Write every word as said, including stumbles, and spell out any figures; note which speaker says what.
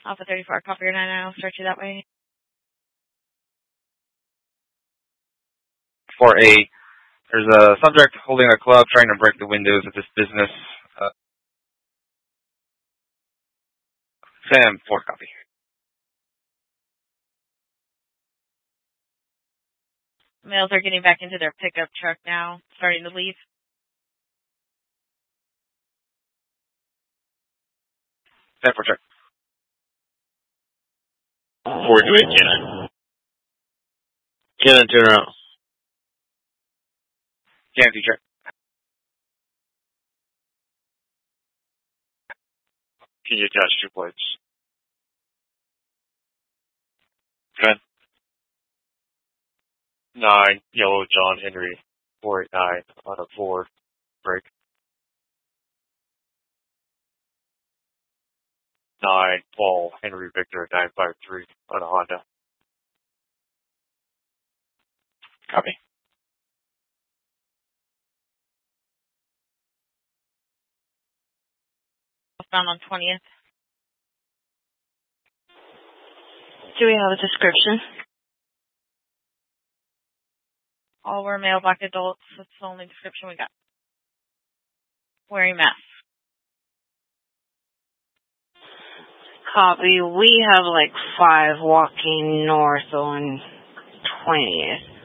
Speaker 1: Alpha thirty-four, copy your nine nine, I'll start you that way.
Speaker 2: four A, there's a subject holding a club trying to break the windows of this business. Uh, Sam, four copy.
Speaker 1: Males are getting back into their pickup truck now, starting to leave.
Speaker 2: Sam, four check.
Speaker 3: Four to eight, Cannon. Cannon, turn around.
Speaker 2: Cannon, two check.
Speaker 3: Can you attach two plates?
Speaker 2: Good.
Speaker 3: Nine, yellow, John Henry, four eight nine, on a four, break. Nine, Paul, Henry, Victor, nine five three, on a Honda.
Speaker 2: Copy.
Speaker 1: Found on twentieth.
Speaker 4: Do we have a description?
Speaker 1: All were male black adults. That's the only description we got. Wearing masks.
Speaker 4: Copy. We have like five walking north on twentieth.